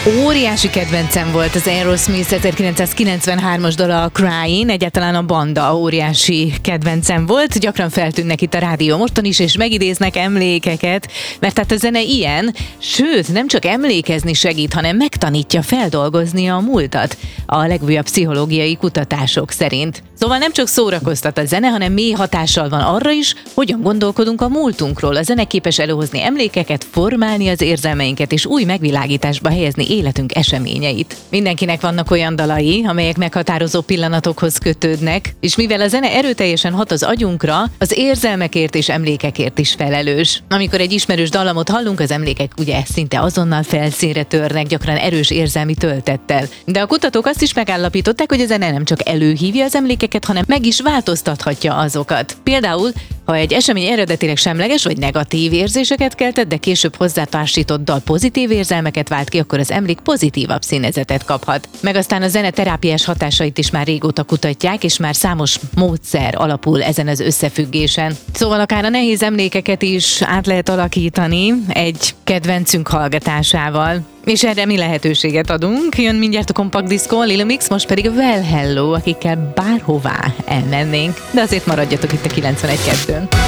Óriási kedvencem volt az Aerosmith 1993-as dala a Crying, egyáltalán a banda óriási kedvencem volt, gyakran feltűnnek itt a rádió mostan is, és megidéznek emlékeket, mert hát a zene ilyen, sőt, nem csak emlékezni segít, hanem megtanítja feldolgozni a múltat, a legújabb pszichológiai kutatások szerint. Szóval nem csak szórakoztat a zene, hanem mély hatással van arra is, hogyan gondolkodunk a múltunkról. A zene képes előhozni emlékeket, formálni az érzelmeinket, és új megvilágításba helyezni életünk eseményeit. Mindenkinek vannak olyan dalai, amelyek meghatározó pillanatokhoz kötődnek, és mivel a zene erőteljesen hat az agyunkra, az érzelmekért és emlékekért is felelős. Amikor egy ismerős dallamot hallunk, az emlékek ugye szinte azonnal felszínre törnek, gyakran erős érzelmi töltettel. De a kutatók azt is megállapították, hogy a zene nem csak előhívja az emlékeket, hanem meg is változtathatja azokat. Például, ha egy esemény eredetileg semleges vagy negatív érzéseket keltett, de később hozzátársított dal pozitív érzelmeket vált ki, akkor az emlék pozitívabb színezetet kaphat. Meg aztán a zene terápiás hatásait is már régóta kutatják, és már számos módszer alapul ezen az összefüggésen. Szóval akár a nehéz emlékeket is át lehet alakítani egy kedvencünk hallgatásával. És erre mi lehetőséget adunk? Jön mindjárt a Compact Disco, Lil Mix, most pedig Well Hello, akikkel bárhová elmennénk. De azért maradjatok itt a 91.2-n.